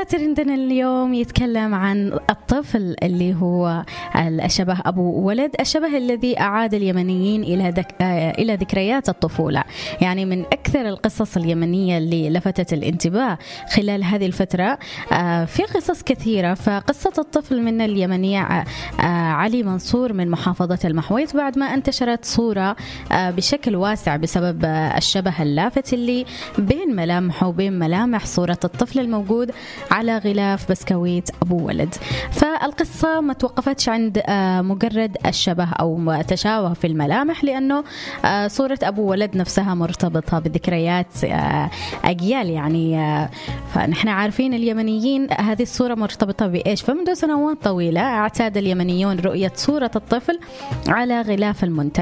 ترندنا اليوم يتكلم عن الطفل اللي هو الشبه أبو ولد، الشبه الذي أعاد اليمنيين إلى ذكريات الطفولة. يعني من أكثر القصص اليمنية اللي لفتت الانتباه خلال هذه الفترة في قصص كثيرة. فقصة الطفل من اليمنية علي منصور من محافظة المحويط بعد ما انتشرت صورة بشكل واسع بسبب الشبه اللافت اللي بين ملامحه وبين ملامح صورة الطفل الموجود على غلاف بسكويت أبو ولد. فالقصة ما توقفتش عند مجرد الشبه أو تشابه في الملامح، لأنه صورة أبو ولد نفسها مرتبطة بذكريات أجيال. يعني فنحن عارفين اليمنيين هذه الصورة مرتبطة بإيش؟ فمنذ سنوات طويلة اعتاد اليمنيون رؤية صورة الطفل على غلاف المنتج.